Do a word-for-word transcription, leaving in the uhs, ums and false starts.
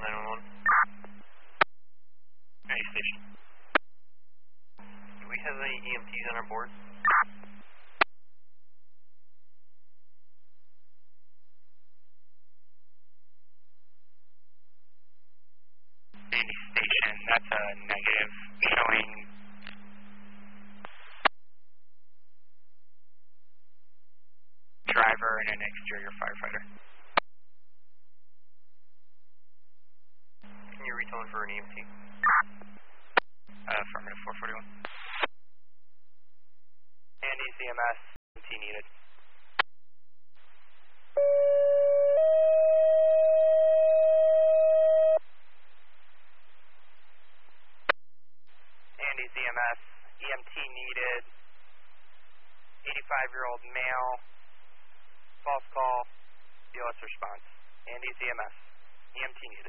nine one one. Any station. Do we have any E M Ts on our board? Sandy Station, that's a negative, showing driver and an exterior firefighter. Can you retone for an E M T? Uh, affirmative, four forty-one. Sandy C M S, E M T needed. Sandy C M S, E M T needed. eighty-five-year-old male, false call, B L S response. Andy C M S, E M T needed.